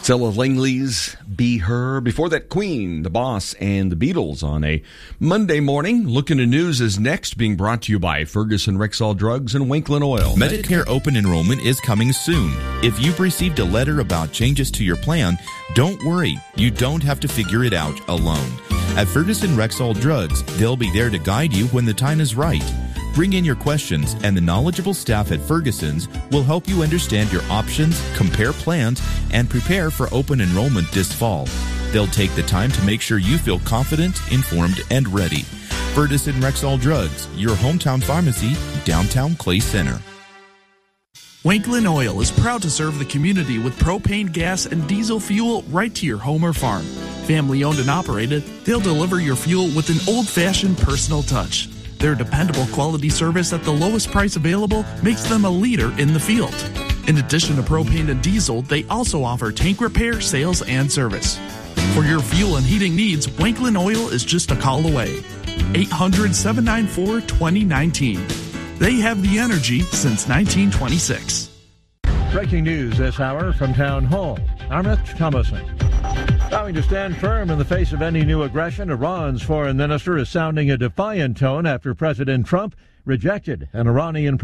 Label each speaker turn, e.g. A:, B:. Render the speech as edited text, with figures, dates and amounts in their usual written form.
A: Ella Langley's Be Her. Before that, Queen, The Boss, and The Beatles on a Monday morning. Looking at News is next, being brought to you by Ferguson Rexall Drugs and Wanklin Oil.
B: Medicare open enrollment is coming soon. If you've received a letter about changes to your plan, don't worry. You don't have to figure it out alone. At Ferguson Rexall Drugs, they'll be there to guide you when the time is right. Bring in your questions, and the knowledgeable staff at Ferguson's will help you understand your options, compare plans, and prepare for open enrollment this fall. They'll take the time to make sure you feel confident, informed, and ready. Ferguson Rexall Drugs, your hometown pharmacy, downtown Clay Center.
C: Wanklin Oil is proud to serve the community with propane, gas, and diesel fuel right to your home or farm. Family owned and operated, they'll deliver your fuel with an old-fashioned personal touch. Their dependable quality service at the lowest price available makes them a leader in the field. In addition to propane and diesel, they also offer tank repair, sales, and service. For your fuel and heating needs, Wanklin Oil is just a call away. 800-794-2019. They have the energy since 1926.
D: Breaking news this hour from Town Hall. I'm Rich Thomason. Vowing to stand firm in the face of any new aggression, Iran's foreign minister is sounding a defiant tone after President Trump rejected an Iranian